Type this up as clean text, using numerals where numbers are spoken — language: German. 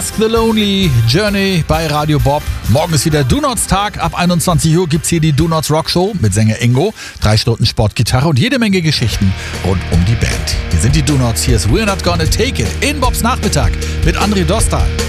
Ask the Lonely Journey bei Radio Bob. Morgen ist wieder Donuts Tag. Ab 21 Uhr gibt's hier die Donuts Rock Show mit Sänger Ingo. 3 Stunden Sportgitarre und jede Menge Geschichten rund um die Band. Hier sind die Donuts. Hier ist We're Not Gonna Take It in Bobs Nachmittag mit André Dostal.